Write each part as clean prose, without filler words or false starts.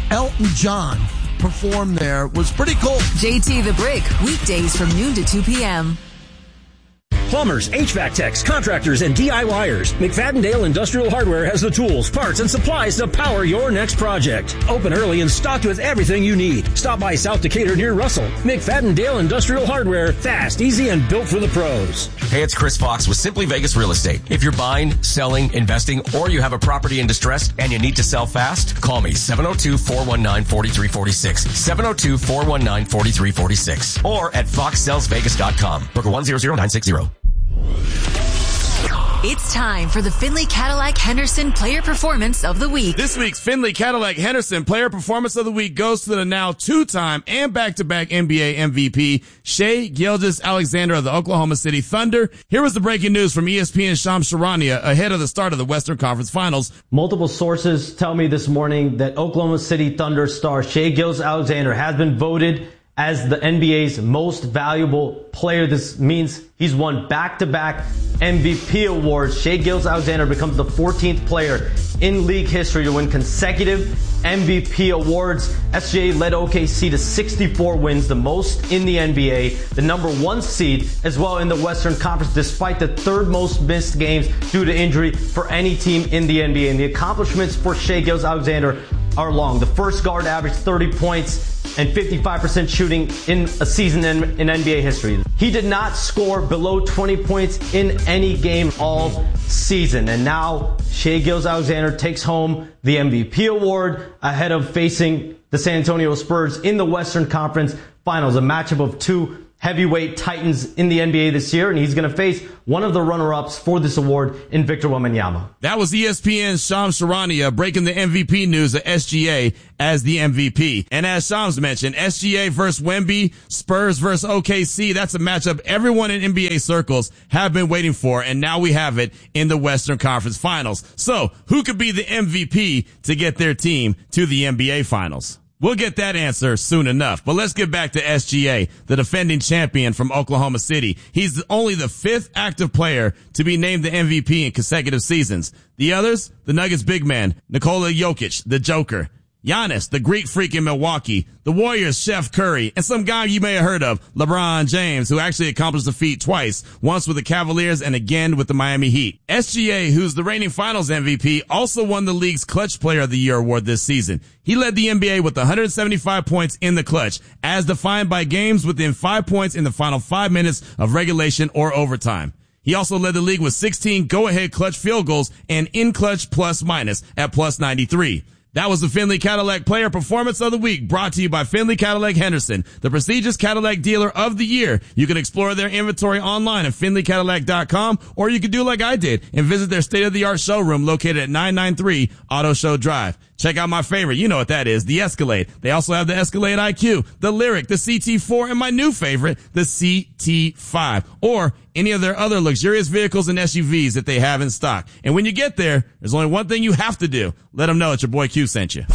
Elton John performed there was pretty cool. JT the Brick, weekdays from noon to 2 p.m. Plumbers, HVAC techs, contractors, and DIYers. McFadden-Dale Industrial Hardware has the tools, parts, and supplies to power your next project. Open early and stocked with everything you need. Stop by South Decatur near Russell. McFadden-Dale Industrial Hardware. Fast, easy, and built for the pros. Hey, it's Chris Fox with Simply Vegas Real Estate. If you're buying, selling, investing, or you have a property in distress and you need to sell fast, call me 702-419-4346. 702-419-4346. Or at foxsellsvegas.com. Broker 100960. It's time for the Findlay Cadillac Henderson Player Performance of the Week. This week's Findlay Cadillac Henderson Player Performance of the Week goes to the now two-time and back-to-back NBA MVP, Shai Gilgeous-Alexander of the Oklahoma City Thunder. Here was the breaking news from ESPN's Shams Charania ahead of the start of the Western Conference Finals. Multiple sources tell me this morning that Oklahoma City Thunder star Shai Gilgeous-Alexander has been voted as the NBA's most valuable player. This means he's won back-to-back MVP awards. Shai Gilgeous-Alexander becomes the 14th player in league history to win consecutive MVP awards. SGA led OKC to 64 wins, the most in the NBA, the number 1 seed as well in the Western Conference, despite the third most missed games due to injury for any team in the NBA. And the accomplishments for Shai Gilgeous-Alexander are long. The first guard averaged 30 points and 55% shooting in a season in NBA history. He did not score below 20 points in any game all season. And now Shai Gilgeous-Alexander takes home the MVP award ahead of facing the San Antonio Spurs in the Western Conference Finals, a matchup of two heavyweight titans in the NBA this year, and he's going to face one of the runner-ups for this award in Victor Wembanyama. That was ESPN's Shams Charania breaking the MVP news of SGA as the MVP. And as Shams mentioned, SGA versus Wemby, Spurs versus OKC, that's a matchup everyone in NBA circles have been waiting for, and now we have it in the Western Conference Finals. So, who could be the MVP to get their team to the NBA Finals? We'll get that answer soon enough, but let's get back to SGA, the defending champion from Oklahoma City. He's only the 5th active player to be named the MVP in consecutive seasons. The others, the Nuggets big man, Nikola Jokic, the Joker, Giannis, the Greek freak in Milwaukee, the Warriors' Chef Curry, and some guy you may have heard of, LeBron James, who actually accomplished the feat twice, once with the Cavaliers and again with the Miami Heat. SGA, who's the reigning finals MVP, also won the league's Clutch Player of the Year award this season. He led the NBA with 175 points in the clutch, as defined by games within 5 points in the final 5 minutes of regulation or overtime. He also led the league with 16 go-ahead clutch field goals and in-clutch plus-minus at plus 93. That was the Findlay Cadillac Player Performance of the Week, brought to you by Findlay Cadillac Henderson, the prestigious Cadillac dealer of the year. You can explore their inventory online at FindlayCadillac.com, or you can do like I did and visit their state-of-the-art showroom located at 993 Auto Show Drive. Check out my favorite, you know what that is, the Escalade. They also have the Escalade IQ, the Lyriq, the CT4, and my new favorite, the CT5, or any of their other luxurious vehicles and SUVs that they have in stock. And when you get there, there's only one thing you have to do. Let them know that your boy Q sent you.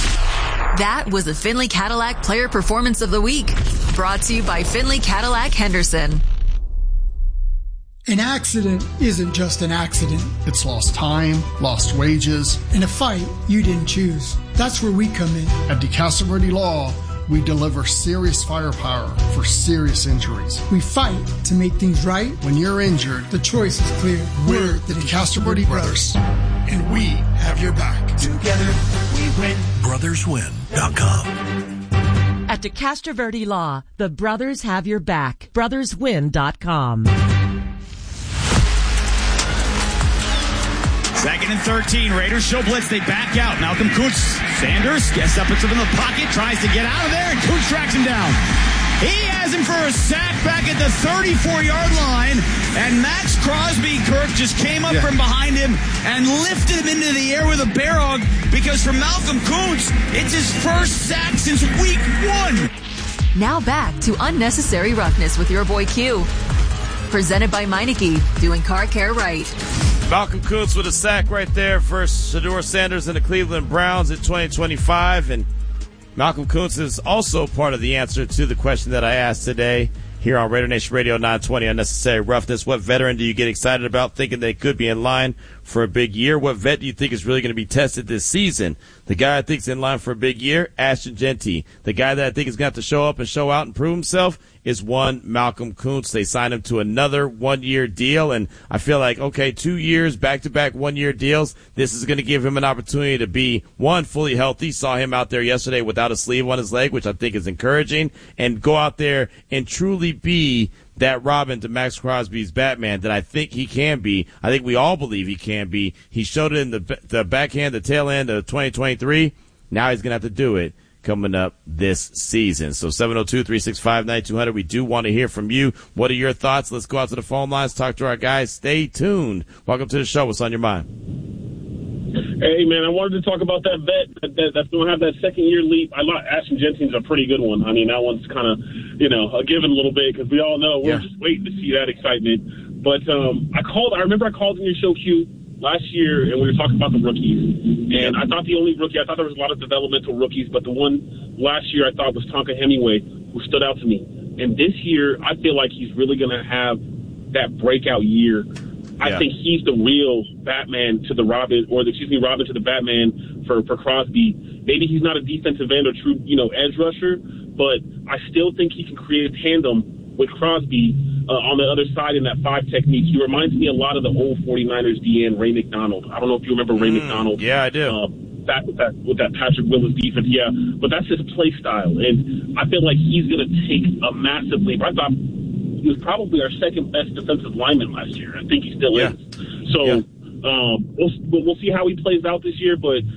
That was the Findlay Cadillac Player Performance of the Week, brought to you by Findlay Cadillac Henderson. An accident isn't just an accident. It's lost time, lost wages. In a fight you didn't choose. That's where we come in. At DeCastro Verde Law, we deliver serious firepower for serious injuries. We fight to make things right. When you're injured, the choice is clear. We're the DeCastro Verde Brothers, and we have your back. Together we win. BrothersWin.com. At DeCastro Verde Law, the brothers have your back. BrothersWin.com. 2nd and 13. Raiders show blitz. They back out. Malcolm Kuntz. Sanders gets up into the pocket, tries to get out of there, and Kuntz tracks him down. He has him for a sack back at the 34-yard line, and Max Crosby Kirk just came up from behind him and lifted him into the air with a bear hug, because for Malcolm Kuntz, it's his first sack since week 1. Now back to Unnecessary Roughness with your boy Q. Presented by Meineke, doing car care right. Malcolm Kuntz with a sack right there for Shedeur Sanders and the Cleveland Browns in 2025. And Malcolm Kuntz is also part of the answer to the question that I asked today here on Raider Nation Radio 920, Unnecessary Roughness. What veteran do you get excited about thinking they could be in line for a big year. What vet do you think is really going to be tested this season? The guy I think is in line for a big year, Ashton Jeanty. The guy that I think is going to have to show up and show out and prove himself is one Malcolm Kuntz. They signed him to another 1-year deal, and I feel like, okay, 2 years, back-to-back 1-year deals. This is going to give him an opportunity to be, one, fully healthy. Saw him out there yesterday without a sleeve on his leg, which I think is encouraging, and go out there and truly be that Robin to Max Crosby's Batman that I think he can be. I think we all believe he can be. He showed it in the backhand, the tail end of 2023. Now he's going to have to do it coming up this season. So 702-365-9200. We do want to hear from you. What are your thoughts? Let's go out to the phone lines, talk to our guys. Stay tuned. Welcome to the show. What's on your mind? Hey, man, I wanted to talk about that vet that's going to have that second-year leap. Ashton Jeanty's a pretty good one. I mean, that one's kind of, a given a little bit because we all know we're just waiting to see that excitement. But I remember I called in your show, Q, last year, and we were talking about the rookies. And I thought the only rookie, I thought there was a lot of developmental rookies, but the one last year I thought was Tonka Hemingway, who stood out to me. And this year, I feel like he's really going to have that breakout year. I think he's the real Batman to the Robin, Robin to the Batman for Crosby. Maybe he's not a defensive end or true, edge rusher, but I still think he can create a tandem with Crosby on the other side in that 5 technique. He reminds me a lot of the old 49ers DN, Ray McDonald. I don't know if you remember Ray McDonald. Yeah, I do. With that Patrick Willis defense, but that's his play style, and I feel like he's going to take a massive leap. I thought he was probably our second best defensive lineman last year. I think he still is. So we'll see how he plays out this year. But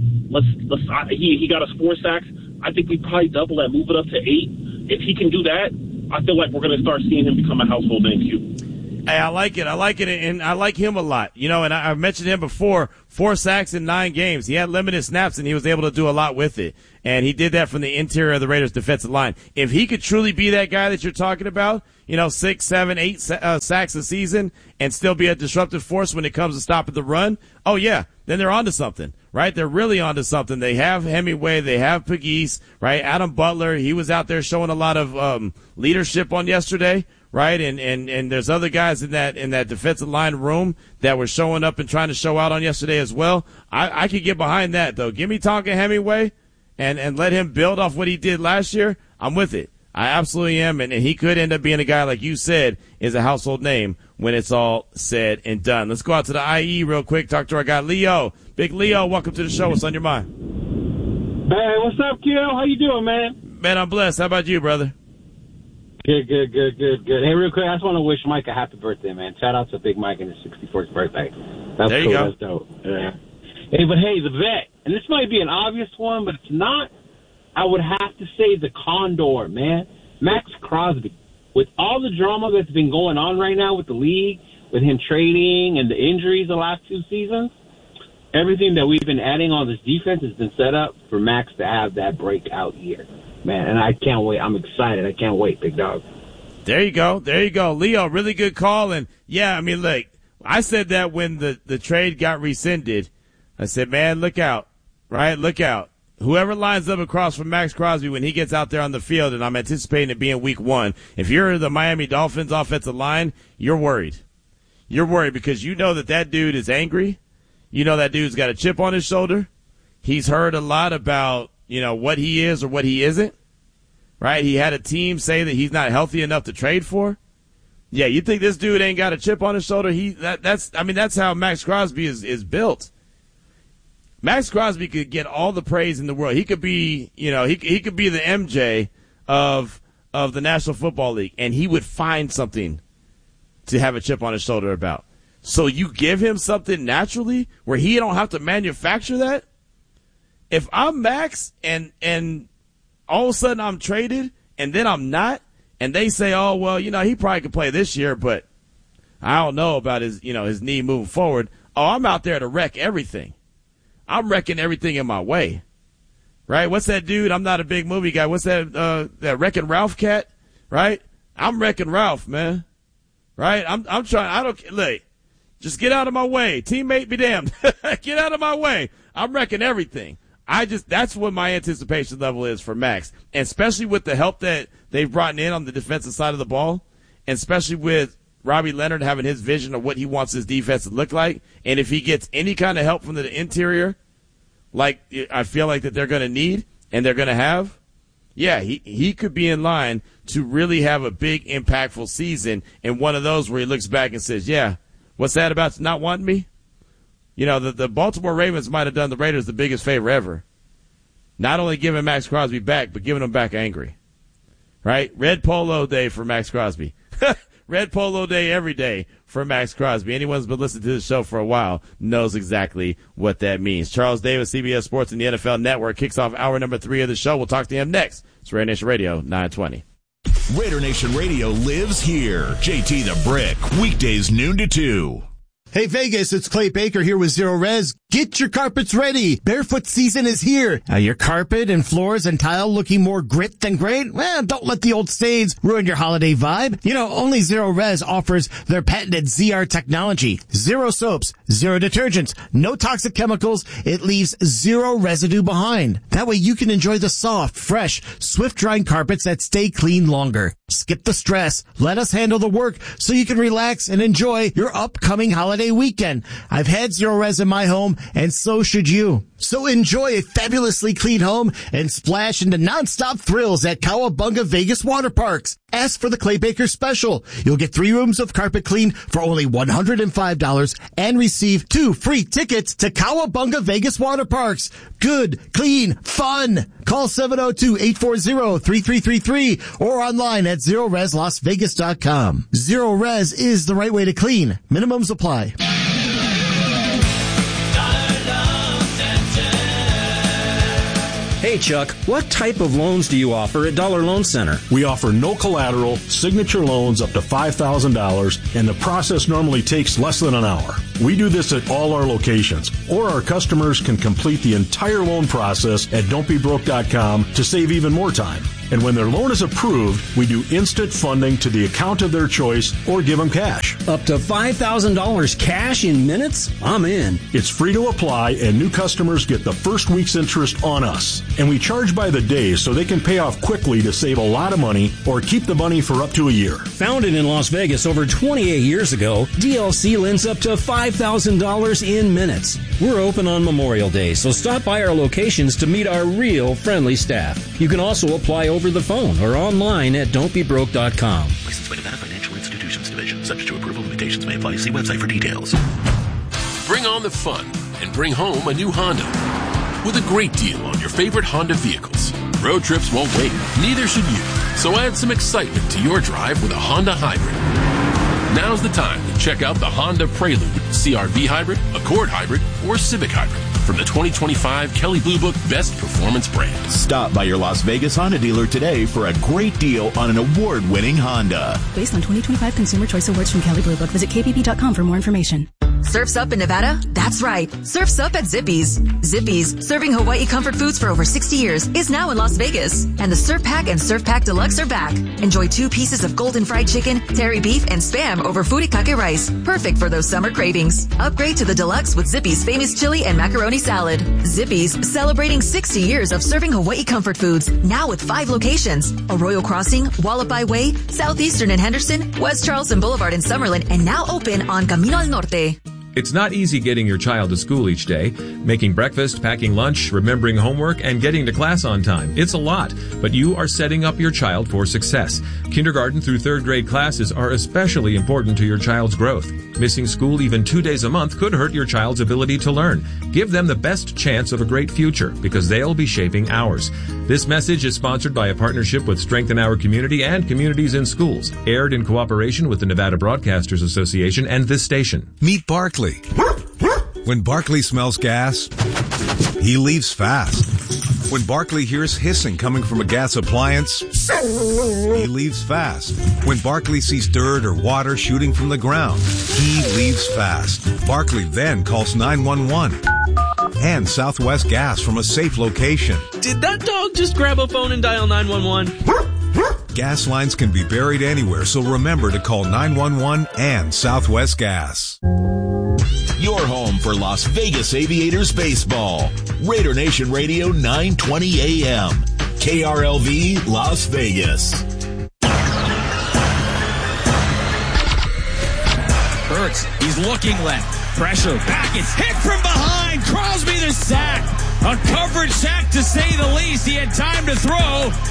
he got us 4 sacks. I think we probably double that, move it up to 8. If he can do that, I feel like we're going to start seeing him become a household name, Q. Hey, I like it, and I like him a lot. And I've mentioned him before, 4 sacks in 9 games. He had limited snaps, and he was able to do a lot with it. And he did that from the interior of the Raiders' defensive line. If he could truly be that guy that you're talking about, 6, 7, 8 sacks a season and still be a disruptive force when it comes to stopping the run, then they're onto something, right? They're really onto something. They have Hemingway, they have Pegues, right? Adam Butler, he was out there showing a lot of leadership on yesterday, right? And there's other guys in that defensive line room that were showing up and trying to show out on yesterday as well. I could get behind that, though. Give me Tonka Hemingway and let him build off what he did last year. I'm with it. I absolutely am, and he could end up being a guy, like you said, is a household name when it's all said and done. Let's go out to the IE real quick, talk to our guy Leo. Big Leo, welcome to the show. What's on your mind? Hey, what's up, Q? How you doing, man? Man, I'm blessed. How about you, brother? Good. Hey, real quick, I just want to wish Mike a happy birthday, man. Shout out to Big Mike and his 64th birthday. That's there you cool. go. That's dope. Yeah. Hey, but hey, the vet, and this might be an obvious one, but it's not. I would have to say the Condor, man. Max Crosby. With all the drama that's been going on right now with the league, with him trading and the injuries the last 2 seasons, everything that we've been adding on this defense has been set up for Max to have that breakout year, man. And I can't wait. I'm excited. I can't wait, big dog. There you go. Leo, really good call. And, yeah, I mean, look, I said that when the trade got rescinded. I said, man, look out, right? Look out. Whoever lines up across from Max Crosby when he gets out there on the field, and I'm anticipating it being week 1, if you're the Miami Dolphins offensive line, you're worried. You're worried because you know that dude is angry. You know that dude's got a chip on his shoulder. He's heard a lot about, what he is or what he isn't, right? He had a team say that he's not healthy enough to trade for. Yeah, you think this dude ain't got a chip on his shoulder? That's how Max Crosby is built. Max Crosby could get all the praise in the world. He could be, he could be the MJ of the National Football League, and he would find something to have a chip on his shoulder about. So you give him something naturally where he don't have to manufacture that? If I'm Max and all of a sudden I'm traded and then I'm not, and they say, oh, well, he probably could play this year, but I don't know about his knee moving forward. Oh, I'm out there to wreck everything. I'm wrecking everything in my way, right? What's that dude? I'm not a big movie guy. What's that Wrecking Ralph cat, right? I'm wrecking Ralph, man, right? I'm trying. Just get out of my way. Teammate be damned. Get out of my way. I'm wrecking everything. That's what my anticipation level is for Max, and especially with the help that they've brought in on the defensive side of the ball, and especially with Robbie Leonard having his vision of what he wants his defense to look like. And if he gets any kind of help from the interior, like I feel like that they're going to need and they're going to have, yeah, he could be in line to really have a big, impactful season, and one of those where he looks back and says, yeah, what's that about not wanting me? You know, the Baltimore Ravens might have done the Raiders the biggest favor ever. Not only giving Max Crosby back, but giving him back angry. Right? Red Polo Day for Max Crosby. Red Polo Day every day for Max Crosby. Anyone who's been listening to this show for a while knows exactly what that means. Charles Davis, CBS Sports and the NFL Network, kicks off hour number 3 of the show. We'll talk to him next. It's Raider Nation Radio 920. Raider Nation Radio lives here. JT the Brick, weekdays noon to 2. Hey Vegas, it's Clay Baker here with Zero Res. Get your carpets ready. Barefoot season is here. Your carpet and floors and tile looking more grit than great? Well, don't let the old stains ruin your holiday vibe. You know, only Zero Res offers their patented ZR technology. Zero soaps, zero detergents, no toxic chemicals. It leaves zero residue behind. That way you can enjoy the soft, fresh, swift-drying carpets that stay clean longer. Skip the stress. Let us handle the work so you can relax and enjoy your upcoming holiday weekend. I've had Zero Res in my home, and so should you. So enjoy a fabulously clean home and splash into nonstop thrills at Cowabunga Vegas Water Parks. Ask for the Clay Baker Special. You'll get 3 rooms of carpet clean for only $105 and receive 2 free tickets to Cowabunga Vegas Water Parks. Good, clean, fun. Call 702-840-3333 or online at ZeroResLasVegas.com. Zero Res is the right way to clean. Minimums apply. Hey, Chuck, what type of loans do you offer at Dollar Loan Center? We offer no collateral, signature loans up to $5,000, and the process normally takes less than an hour. We do this at all our locations, or our customers can complete the entire loan process at don'tbebroke.com to save even more time. And when their loan is approved, we do instant funding to the account of their choice or give them cash. Up to $5,000 cash in minutes? I'm in. It's free to apply, and new customers get the first week's interest on us. And we charge by the day so they can pay off quickly to save a lot of money or keep the money for up to a year. Founded in Las Vegas over 28 years ago, DLC lends up to $5,000 in minutes. We're open on Memorial Day, so stop by our locations to meet our real friendly staff. You can also apply over the phone or online at don'tbebroke.com. Licensed by Nevada Financial Institutions Division. Subject to approval. Limitations may apply. See website for details. Bring on the fun and bring home a new Honda with a great deal on your favorite Honda vehicles. Road trips won't wait. Neither should you. So add some excitement to your drive with a Honda Hybrid. Now's the time to check out the Honda Prelude, CR-V Hybrid, Accord Hybrid, or Civic Hybrid from the 2025 Kelley Blue Book Best Performance Brand. Stop by your Las Vegas Honda dealer today for a great deal on an award-winning Honda. Based on 2025 Consumer Choice Awards from Kelley Blue Book. Visit kbb.com for more information. Surf's Up in Nevada? That's right. Surf's Up at Zippy's. Zippy's, serving Hawaii comfort foods for over 60 years, is now in Las Vegas. And the Surf Pack and Surf Pack Deluxe are back. Enjoy 2 pieces of golden fried chicken, terry beef, and Spam over furikake rice. Perfect for those summer cravings. Upgrade to the Deluxe with Zippy's famous chili and macaroni salad. Zippy's, celebrating 60 years of serving Hawaii comfort foods. Now with 5 locations. Arroyo Crossing, Wallapai Way, Southeastern in Henderson, West Charleston Boulevard in Summerlin, and now open on Camino al Norte. It's not easy getting your child to school each day. Making breakfast, packing lunch, remembering homework, and getting to class on time. It's a lot, but you are setting up your child for success. Kindergarten through 3rd grade classes are especially important to your child's growth. Missing school even 2 days a month could hurt your child's ability to learn. Give them the best chance of a great future because they'll be shaping ours. This message is sponsored by a partnership with Strengthen Our Community and Communities in Schools. Aired in cooperation with the Nevada Broadcasters Association and this station. Meet Barkley. When Barkley smells gas, he leaves fast. When Barkley hears hissing coming from a gas appliance, he leaves fast. When Barkley sees dirt or water shooting from the ground, he leaves fast. Barkley then calls 911 and Southwest Gas from a safe location. Did that dog just grab a phone and dial 911? Gas lines can be buried anywhere, so remember to call 911 and Southwest Gas. Your home for Las Vegas Aviators baseball. Raider Nation Radio 920 AM. KRLV Las Vegas. Hurts. He's looking left. Pressure. Back. It's hit from behind. Crosby the sack. A coverage sack to say the least. He had time to throw.